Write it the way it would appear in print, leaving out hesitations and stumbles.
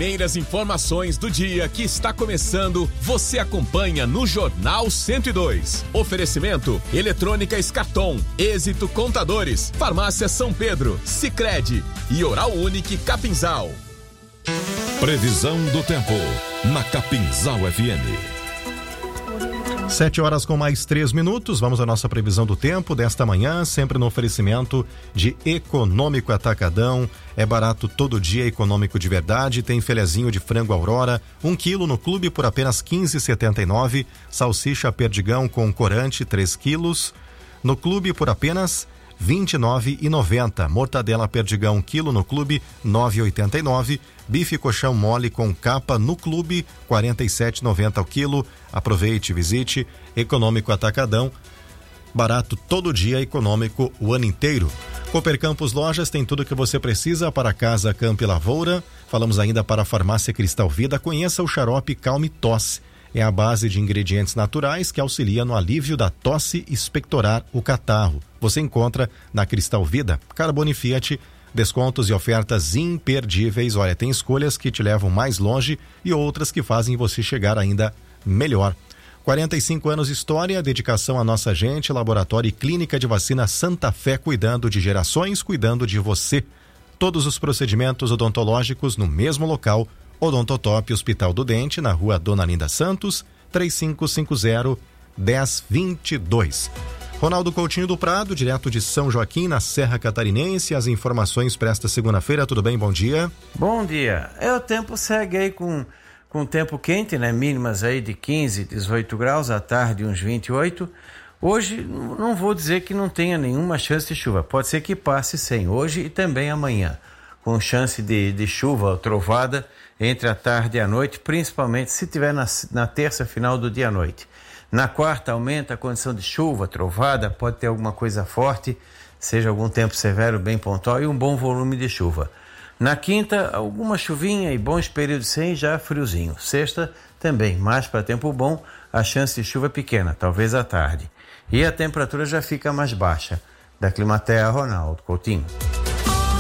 primeiras informações do dia que está começando, você acompanha no Jornal 102. Oferecimento: Eletrônica Escarton, Êxito Contadores, Farmácia São Pedro, Sicredi e Oral Unique Capinzal. Previsão do tempo na Capinzal FM. 7 horas com mais 3 minutos, vamos à nossa previsão do tempo desta manhã, sempre no oferecimento de Econômico Atacadão. É barato todo dia, econômico de verdade. Tem filezinho de frango Aurora, 1 quilo no clube por apenas R$ 15,79. Salsicha Perdigão com corante, 3 quilos no clube por apenas R$ 29,90. Mortadela Perdigão 1 quilo no clube, R$ 9,89. Bife coxão mole com capa no clube, R$ 47,90 ao quilo. Aproveite, visite Econômico Atacadão. Barato todo dia, econômico o ano inteiro. Cooper Campos Lojas tem tudo que você precisa para casa, campo e lavoura. Falamos ainda para a Farmácia Cristal Vida. Conheça o xarope Calme Tosse. É a base de ingredientes naturais que auxilia no alívio da tosse e expectorar o catarro. Você encontra na Cristal Vida. Carbone Fiat, descontos e ofertas imperdíveis. Olha, tem escolhas que te levam mais longe e outras que fazem você chegar ainda melhor. 45 anos de história, dedicação à nossa gente, laboratório e clínica de vacina Santa Fé, cuidando de gerações, cuidando de você. Todos os procedimentos odontológicos no mesmo local. Odontotop Hospital do Dente, na rua Dona Linda Santos, 3550-1022. Ronaldo Coutinho do Prado, direto de São Joaquim, na Serra Catarinense. As informações para esta segunda-feira. Tudo bem? Bom dia. Bom dia. O tempo segue aí com tempo quente, né? Mínimas aí de 15, 18 graus, à tarde uns 28. Hoje não vou dizer que não tenha nenhuma chance de chuva. Pode ser que passe sem hoje e também amanhã, com chance de chuva, trovada, entre a tarde e a noite, principalmente se tiver na terça final do dia à noite. Na quarta aumenta a condição de chuva, trovada, pode ter alguma coisa forte, seja algum tempo severo, bem pontual e um bom volume de chuva. Na quinta, alguma chuvinha e bons períodos sem, já friozinho. Sexta também, mas para tempo bom, a chance de chuva é pequena, talvez à tarde. E a temperatura já fica mais baixa. Da Climatea, Ronaldo Coutinho.